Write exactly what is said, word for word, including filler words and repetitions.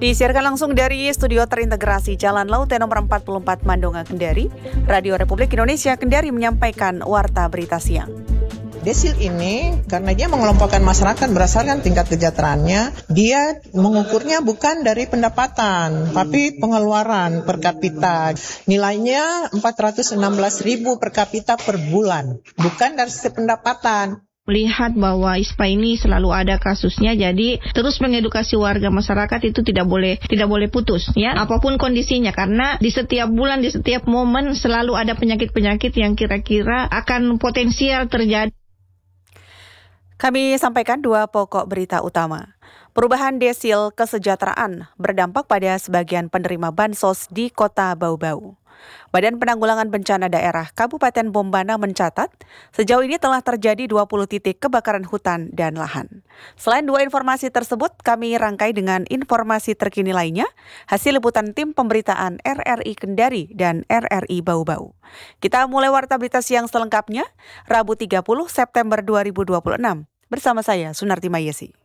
Disiarkan langsung dari studio terintegrasi Jalan Laut nomor empat puluh empat Mandonga, Kendari, Radio Republik Indonesia Kendari menyampaikan Warta Berita Siang. Desil ini karena dia mengelompokkan masyarakat berdasarkan tingkat kesejahteraannya, dia mengukurnya bukan dari pendapatan, tapi pengeluaran per kapita. Nilainya empat ratus enam belas ribu per kapita per bulan, bukan dari sisi pendapatan. Melihat bahwa I S P A ini selalu ada kasusnya, jadi terus mengedukasi warga masyarakat itu tidak boleh tidak boleh putus ya, apapun kondisinya, karena di setiap bulan, di setiap momen selalu ada penyakit-penyakit yang kira-kira akan potensial terjadi. Kami sampaikan dua pokok berita utama. Perubahan desil kesejahteraan berdampak pada sebagian penerima bansos di Kota Bau-Bau. Badan Penanggulangan Bencana Daerah Kabupaten Bombana mencatat, sejauh ini telah terjadi dua puluh titik kebakaran hutan dan lahan. Selain dua informasi tersebut, kami rangkai dengan informasi terkini lainnya, hasil liputan tim pemberitaan R R I Kendari dan R R I Bau-Bau. Kita mulai Warta Berita Siang selengkapnya, Rabu tiga puluh September dua ribu dua puluh enam. Bersama saya, Sunarti Mayesi.